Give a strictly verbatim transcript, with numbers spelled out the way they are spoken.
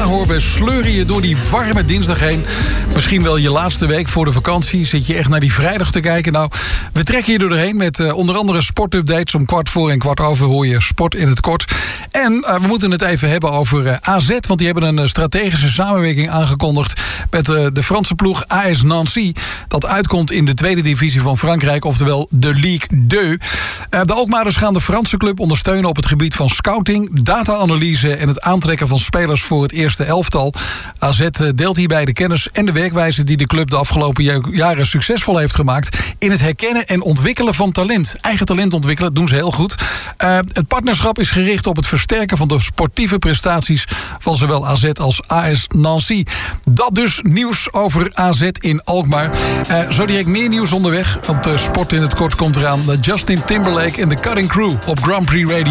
hoor, we sleuren je door die warme dinsdag heen. Misschien wel je laatste week voor de vakantie. Zit je echt naar die vrijdag te kijken? Nou, we trekken je er doorheen met uh, onder andere sportupdates. Om kwart voor en kwart over hoor je sport in het kort. En uh, we moeten het even hebben over uh, A Z. Want die hebben een uh, strategische samenwerking aangekondigd met uh, de Franse ploeg A S Nancy. Dat uitkomt in de tweede divisie van Frankrijk. Oftewel de Ligue twee. Uh, de Alkmaarders gaan de Franse club ondersteunen op het gebied van scouting, data-analyse en het aantrekken van spelers voor het eerste elftal. A Z deelt hierbij de kennis en de werkwijze die de club de afgelopen jaren succesvol heeft gemaakt in het herkennen en ontwikkelen van talent. Eigen talent ontwikkelen, doen ze heel goed. Uh, het partnerschap is gericht op het versterken van de sportieve prestaties van zowel A Z als A S Nancy. Dat dus nieuws over A Z in Alkmaar. Uh, zo direct meer nieuws onderweg. Op de Sport in het Kort komt eraan Justin Timberlake en de Cutting Crew op Grand Prix Radio.